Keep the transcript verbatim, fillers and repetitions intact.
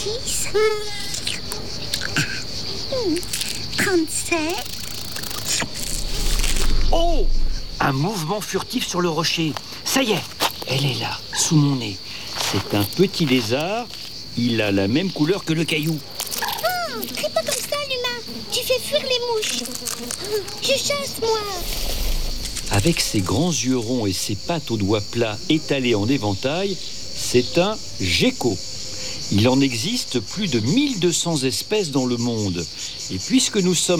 six, trente-sept. Oh! Un mouvement furtif sur le rocher. Ça y est, elle est là, sous mon nez. C'est un petit lézard. Il a la même couleur que le caillou. Oh, crie pas comme ça, l'humain. Tu fais fuir les mouches. Je chasse, moi. Avec ses grands yeux ronds et ses pattes aux doigts plats étalées en éventail, c'est un gecko. Il en existe plus de mille deux cents espèces dans le monde. Et puisque nous sommes